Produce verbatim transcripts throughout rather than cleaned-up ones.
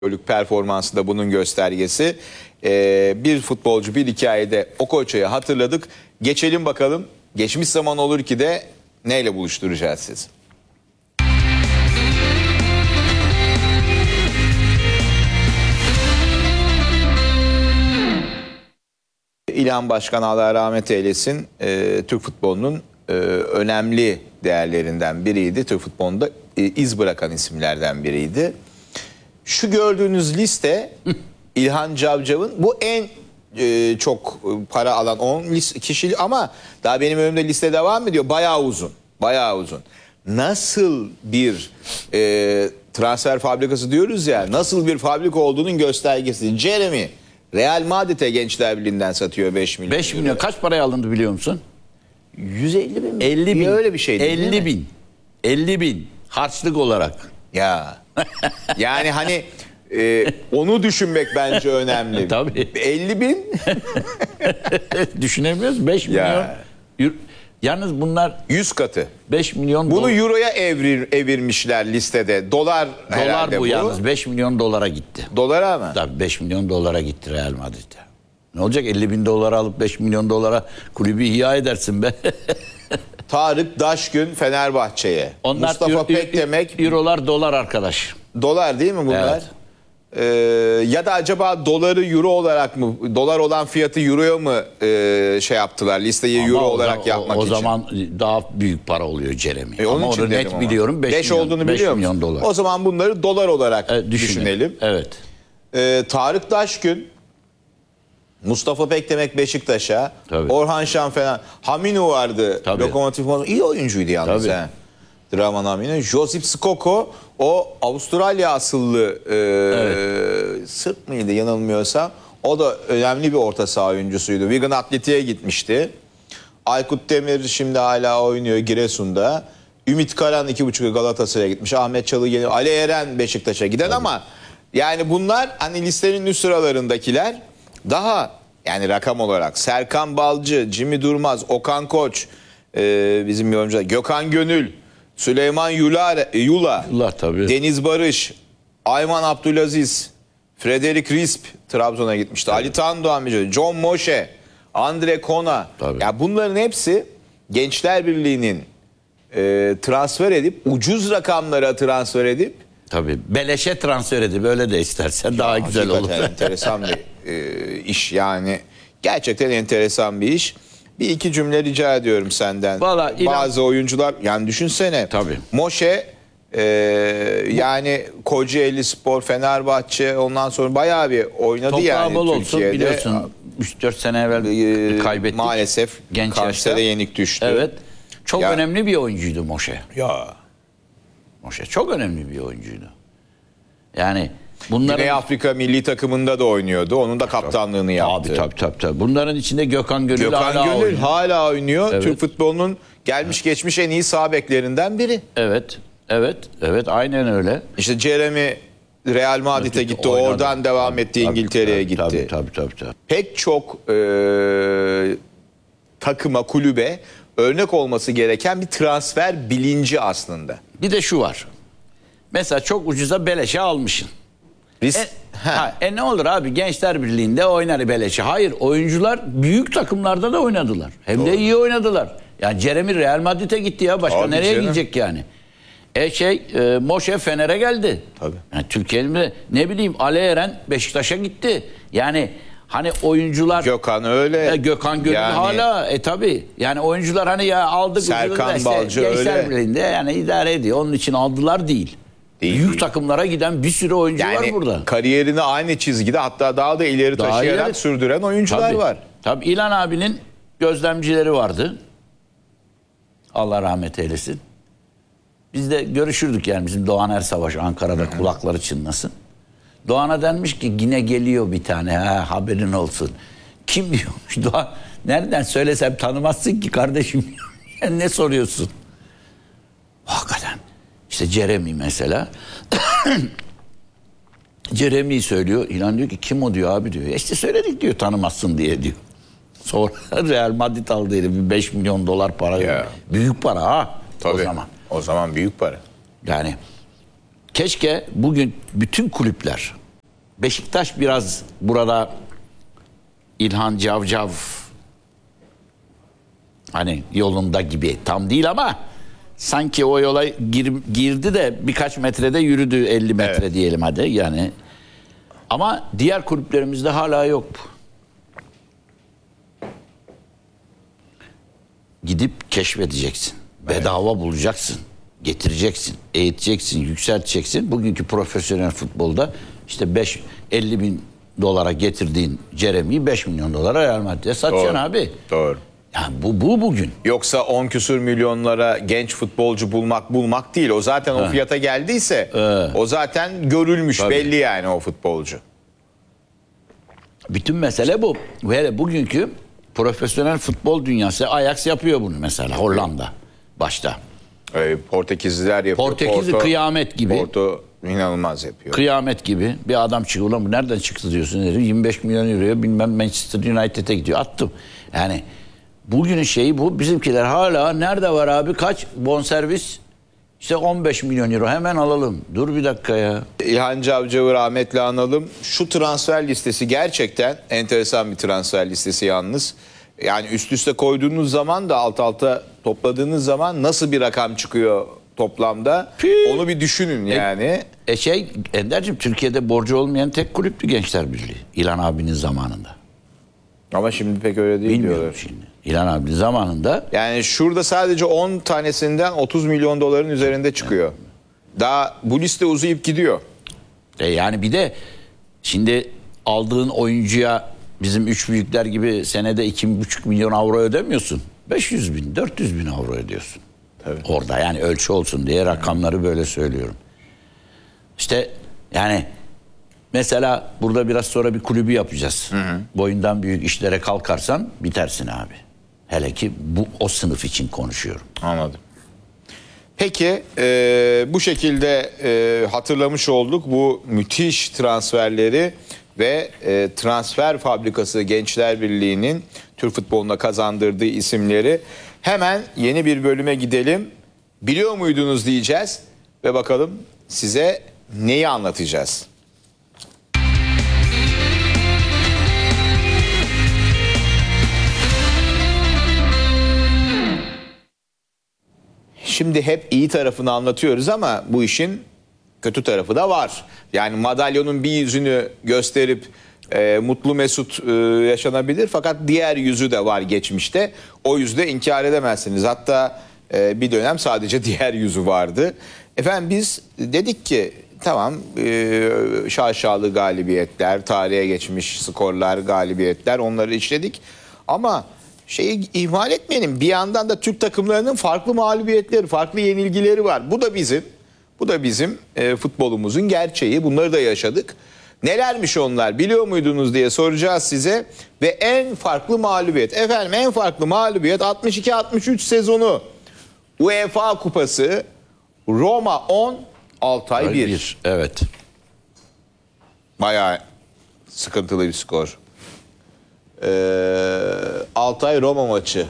performansı da bunun göstergesi. Ee, bir futbolcu bir hikayede Okoça'yı hatırladık. Geçelim bakalım. Geçmiş zaman olur ki de neyle buluşturacağız sizi? İlhan Başkan Allah rahmet eylesin. Ee, Türk futbolunun e, önemli değerlerinden biriydi. Türk futbolunda e, iz bırakan isimlerden biriydi. Şu gördüğünüz liste İlhan Cavcav'ın bu en e, çok para alan on kişi ama daha benim önümde liste devam ediyor. Bayağı uzun. Bayağı uzun. Nasıl bir e, transfer fabrikası diyoruz ya, nasıl bir fabrika olduğunun göstergesi. Jeremy Real Madrid'e Gençler Birliği'nden satıyor beş milyon. beş milyon kaç paraya alındı biliyor musun? yüz elli bin mi? elli bin. Öyle bir şeydi. elli bin. elli bin. Harçlık olarak. Ya. Yani hani e, onu düşünmek bence önemli. Tabii. elli bin. Düşünemiyoruz. beş milyon. Ya. Yalnız bunlar yüz katı. beş milyon Bunu dolar. euroya evrir, evirmişler listede. Dolar herhalde Dolar bu bu. yalnız. beş milyon dolara gitti. Dolara mı? Tabii beş milyon dolara gitti Real Madrid'e. Ne olacak elli bin dolara alıp beş milyon dolara kulübü ihya edersin be. Tarık Daşgün Fenerbahçe'ye. Onlar Mustafa Pekdemek. Eurolar dolar arkadaş. Dolar değil mi bunlar? Evet. Ee, ya da acaba doları euro olarak mı, dolar olan fiyatı euroya mı e, şey yaptılar, listeyi euro Ama olarak o, yapmak o için? O zaman daha büyük para oluyor Jeremy. E, ama onu net ama. biliyorum. beş, beş milyon, olduğunu beş biliyor milyon musun? dolar. O zaman bunları dolar olarak e, düşünelim. Evet. Ee, Tarık Daşgün, Mustafa Pekdemek Beşiktaş'a, Tabii. Orhan Şan falan, Haminu vardı. Tabii. Lokomotiv Moskova. İyi oyuncuydu yalnız. Tabii. He. Draman Haminu. Josip Skoko, o Avustralya asıllı e, Evet. Sırp mıydı yanılmıyorsam. O da önemli bir orta saha oyuncusuydu. Wigan Atletik'e gitmişti. Aykut Demir şimdi hala oynuyor Giresun'da. Ümit Karan iki buçuk Galatasaray'a gitmiş. Ahmet Çalı yeni, Ali Eren Beşiktaş'a giden. Tabii. Ama yani bunlar hani listenin üst sıralarındakiler daha yani rakam olarak Serkan Balcı, Jimmy Durmaz, Okan Koç, e, bizim yorumcular Gökhan Gönül, Süleyman Yula, Yula, Yula tabii. Deniz Barış, Ayman Abdülaziz, Frederick Risp Trabzon'a gitmişti. Tabii. Ali Tandoğan, John Moshe, Andre Kona. Tabii. Ya bunların hepsi Gençler Birliği'nin e, transfer edip ucuz rakamlara transfer edip tabii beleşe transfer edip böyle de istersen daha ya, güzel olur. Enteresan bir e, iş yani. Gerçekten enteresan bir iş. Bir iki cümle rica ediyorum senden. Vallahi bazı inan... oyuncular yani düşünsene. Tabii. Moshe e, yani Kocaeli Spor, Fenerbahçe ondan sonra bayağı bir oynadı. Toprağı yani bol Türkiye'de. Olsun, biliyorsun üç dört sene evvel e, kaybettik. Maalesef genç kansere yenik düştü. Evet. Çok ya, önemli bir oyuncuydu Moshe. Ya. Moshe çok önemli bir oyuncuydu. Yani bunların... Güney Afrika milli takımında da oynuyordu. Onun da kaptanlığını yaptı. Tabii tabii tabii. tabii. Bunların içinde Gökhan Gönül Gökhan hala Gönül oynuyor. hala oynuyor. Evet. Türk futbolunun gelmiş geçmiş en iyi sağ beklerinden biri. Evet. Evet. Evet. Aynen öyle. İşte Jeremy Real Madrid'e gitti. Oynadı. Oradan devam tabii, etti. tabii, İngiltere'ye tabii, gitti. Tabii tabii tabii. tabii. Pek çok e, takıma, kulübe örnek olması gereken bir transfer bilinci aslında. Bir de şu var. Mesela çok ucuza beleşe almışsın. Risk. E, ha, e ne olur abi Gençler Birliği'nde oynar beleşe. Hayır, oyuncular büyük takımlarda da oynadılar. Hem Doğru. de iyi oynadılar. Yani Jeremy Real Madrid'e gitti ya. Başka Abi nereye canım. gidecek yani? E şey e, Moshe Fener'e geldi. Tabii. Yani Türkiye'de ne bileyim Ali Eren Beşiktaş'a gitti. Yani hani oyuncular Gökhan öyle. E, Gökhan Gönül yani, hala e tabi. Yani oyuncular hani ya aldık Serkan işte, Balcı Gençler öyle. Birliği'nde yani idare ediyor. Onun için aldılar değil. Değil, Büyük değil. takımlara giden bir sürü oyuncu yani var burada. Kariyerini aynı çizgide hatta daha da ileri daha taşıyarak ileri. sürdüren oyuncular tabii, var. Tabii İlhan abinin gözlemcileri vardı. Allah rahmet eylesin. Biz de görüşürdük yani bizim Doğan Ersavaş Ankara'da Hı-hı. kulakları çınlasın. Doğan'a denmiş ki yine geliyor bir tane ha, haberin olsun. Kim diyormuş Doğan? Nereden söylesem tanımazsın ki kardeşim. Ne soruyorsun? Hakikaten. İşte Jeremy mesela. Jeremy'yi söylüyor. İlhan diyor ki kim o diyor abi diyor. Ya işte söyledik diyor tanımazsın diye diyor. Sonra Real Madrid aldı bir beş milyon dolar para. Ya. Büyük para ha. Tabii. O zaman. O zaman büyük para. Yani keşke bugün bütün kulüpler Beşiktaş biraz burada İlhan Cavcav hani yolunda gibi, tam değil ama sanki o yola gir, girdi de birkaç metrede yürüdü, elli metre evet. diyelim hadi yani. Ama diğer kulüplerimizde hala yok. Gidip keşfedeceksin. Bedava evet. bulacaksın. Getireceksin. Eğiteceksin. Yükselteceksin. Bugünkü profesyonel futbolda işte beş elli bin dolara getirdiğin Jeremy'yi beş milyon dolara Real Madrid'e satacaksın abi. Doğru. Yani bu, bu bugün. Yoksa on küsür milyonlara genç futbolcu bulmak bulmak değil. O zaten ha. o fiyata geldiyse evet. o zaten görülmüş. Tabii. Belli yani o futbolcu. Bütün mesele bu. Ve bugünkü profesyonel futbol dünyası, Ajax yapıyor bunu mesela, Hollanda başta. Ee, Portekizliler yapıyor. Portekizli Porto, kıyamet gibi. Porto inanılmaz yapıyor. Kıyamet gibi. Bir adam çıkıyor, ulan bu nereden çıktı diyorsun. yirmi beş milyon euroya bilmem Manchester United'e gidiyor. Attım. Yani bugünün şeyi bu. Bizimkiler hala nerede var abi, kaç bonservis? İşte on beş milyon euro, hemen alalım. Dur bir dakika ya. İlhan Cavcav'ı rahmetle analım. Şu transfer listesi gerçekten enteresan bir transfer listesi yalnız. Yani üst üste koyduğunuz zaman da alt alta topladığınız zaman nasıl bir rakam çıkıyor toplamda? Pii. Onu bir düşünün yani. E, e şey Ender'cim, Türkiye'de borcu olmayan tek kulüptü Gençler Birliği. İlhan abinin zamanında. Ama şimdi pek öyle değil Bilmiyorum diyorlar. şimdi. İlhan abinin zamanında. Yani şurada sadece on tanesinden otuz milyon doların üzerinde çıkıyor. Daha bu liste uzayıp gidiyor. E yani bir de şimdi aldığın oyuncuya bizim üç büyükler gibi senede iki buçuk milyon avro ödemiyorsun. beş yüz bin, dört yüz bin avro ödüyorsun. Tabii. Orada yani ölçü olsun diye rakamları böyle söylüyorum. İşte yani mesela burada biraz sonra bir kulübü yapacağız. Hı hı. Boyundan büyük işlere kalkarsan bitersin abi. Hele ki bu o sınıf için konuşuyorum. Anladım. Peki e, bu şekilde e, hatırlamış olduk bu müthiş transferleri ve e, transfer fabrikası Gençler Birliği'nin Türk futboluna kazandırdığı isimleri. Hemen yeni bir bölüme gidelim. Biliyor muydunuz diyeceğiz ve bakalım size neyi anlatacağız. Şimdi hep iyi tarafını anlatıyoruz ama bu işin kötü tarafı da var. Yani madalyonun bir yüzünü gösterip e, mutlu mesut e, yaşanabilir fakat diğer yüzü de var geçmişte. O yüzde inkar edemezsiniz. Hatta e, bir dönem sadece diğer yüzü vardı. Efendim biz dedik ki tamam e, şaşalı galibiyetler, tarihe geçmiş skorlar, galibiyetler, onları işledik. Ama şeyi ihmal etmeyelim. Bir yandan da Türk takımlarının farklı mağlubiyetleri, farklı yenilgileri var. Bu da bizim, bu da bizim e, futbolumuzun gerçeği. Bunları da yaşadık. Nelermiş onlar biliyor muydunuz diye soracağız size. Ve en farklı mağlubiyet, efendim en farklı mağlubiyet altmış iki altmış üç sezonu. UEFA Kupası Roma on, Altay bir. Evet. Bayağı sıkıntılı bir skor. Ee, Altay Roma maçı.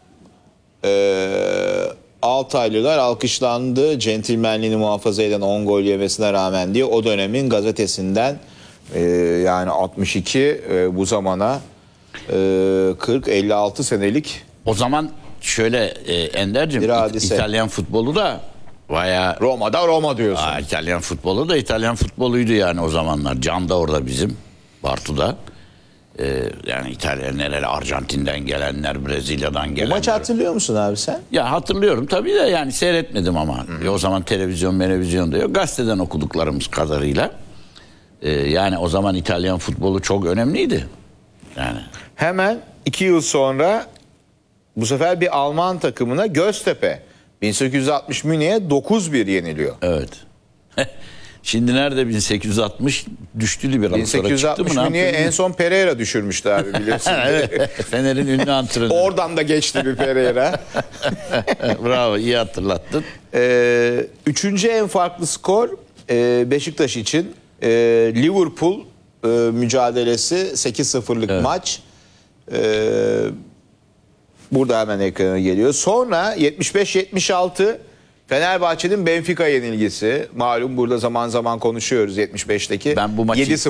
Ee, Altaylılar alkışlandı. Centilmenliğini muhafaza eden on gol yemesine rağmen diye o dönemin gazetesinden e, yani altmış iki e, bu zamana e, kırk elli altı senelik. O zaman şöyle e, Ender'cim İ- İtalyan futbolu da bayağı Roma'da Roma diyorsun. Aa, İtalyan futbolu da İtalyan futboluydu yani o zamanlar. Can da orada bizim Bartu'da. Ee, yani İtalya nereli, Arjantin'den gelenler, Brezilya'dan gelenler. O maçı hatırlıyor musun abi sen? Ya hatırlıyorum tabii de yani seyretmedim ama. Hı-hı. O zaman televizyon, televizyon da yok. Gazeteden okuduklarımız kadarıyla. Ee, yani o zaman İtalyan futbolu çok önemliydi. Yani. Hemen iki yıl sonra bu sefer bir Alman takımına Göztepe bin sekiz yüz altmış Münih'e dokuz bir yeniliyor. Evet. Şimdi nerede bin sekiz yüz altmış düştü Liberal. bin sekiz yüz altmış Münih'e en son Pereira düşürmüştü abi biliyorsun. Evet. Fener'in ünlü antrenörü. Oradan da geçti bir Pereira. Bravo, iyi hatırlattın. Ee, üçüncü en farklı skor e, Beşiktaş için e, Liverpool e, mücadelesi sekiz sıfırlık evet. maç. E, burada hemen ekrana geliyor. Sonra yetmiş beş yetmiş altı Fenerbahçe'nin Benfica yenilgisi. Malum burada zaman zaman konuşuyoruz yetmiş beşteki. Ben bu maçı